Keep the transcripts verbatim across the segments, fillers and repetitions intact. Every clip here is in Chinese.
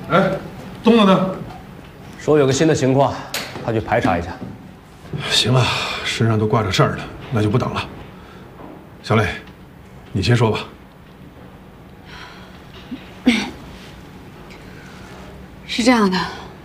哎，东子呢？ 说有个新的情况，他去排查一下。 行了，身上都挂着事儿呢，那就不等了。小磊，你先说吧。 是这样的。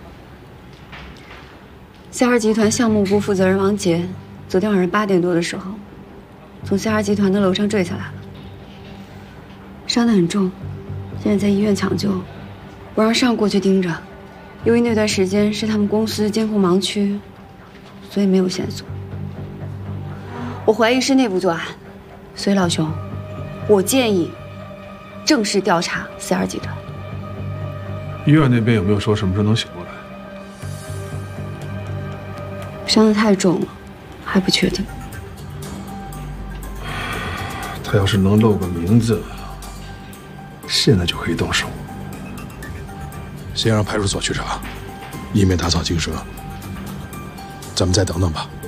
C R 集团项目部负责人王杰，昨天晚上八点多的时候，从 C R 集团的楼上坠下来了，伤得很重，现在在医院抢救。我让上过去盯着，由于那段时间是他们公司监控盲区，所以没有线索。我怀疑是内部作案，所以老兄，我建议正式调查 C R 集团。 医院那边有没有说什么时候能醒过来？ 伤得太重了，还不确定。 他要是能露个名字，现在就可以动手。 先让派出所去查，以免打草惊蛇。咱们再等等吧。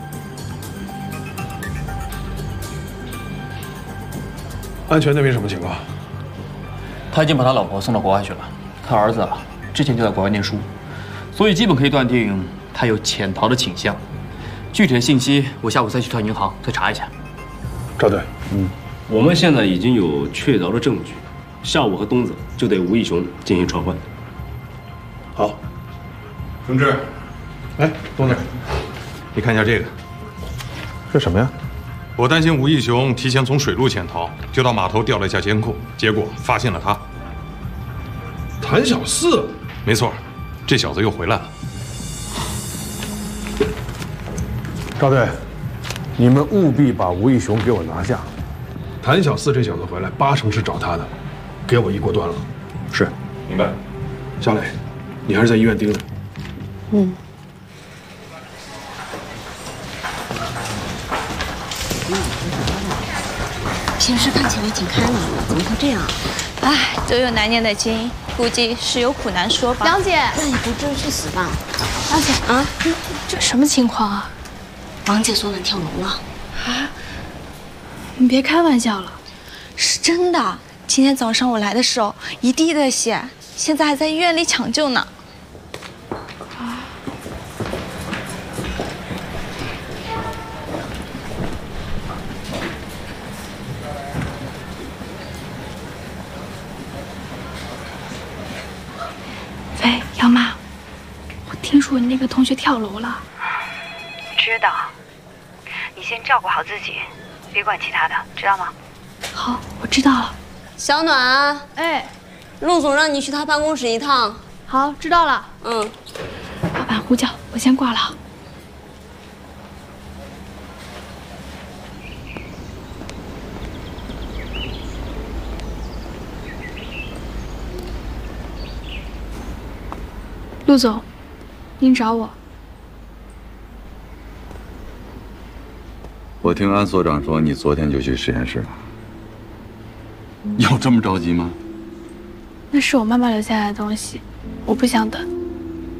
安全那边什么情况？ 他已经把他老婆送到国外去了。他儿子啊，之前就在国外念书，所以基本可以断定。 他有潜逃的倾向，具体的信息我下午再去趟银行再查一下。 赵队， 嗯，我们现在已经有确凿的证据，下午和东子就对吴义雄进行传唤。 好，永志，哎，东子，你看一下这个，这什么呀？ 我担心吴义雄提前从水路潜逃，就到码头调了一下监控，结果发现了他。 谭小四， 没错，这小子又回来了。 赵队，你们务必把吴义雄给我拿下。 谭小四这小子回来，八成是找他的，给我一锅端了。 是， 明白。 小磊，你还是在医院盯着。 嗯。 平时看起来挺开朗的，怎么会这样？ 唉，都有难念的经，估计是有苦难说吧。 梁姐，那也不至于去死吧？ 梁姐啊，这什么情况啊？ 王姐昨晚跳楼了啊！你别开玩笑了，是真的。今天早上我来的时候，一地的血，现在还在医院里抢救呢。啊！喂，姚妈，我听说你那个同学跳楼了。 知道，你先照顾好自己，别管其他的，知道吗？ 好，我知道了。 小暖， 哎， 陆总让你去他办公室一趟。 好，知道了。 嗯。 老板呼叫，我先挂了。陆总，您找我。 我听安所长说，你昨天就去实验室了，有这么着急吗？ 那是我妈妈留下来的东西，我不想等。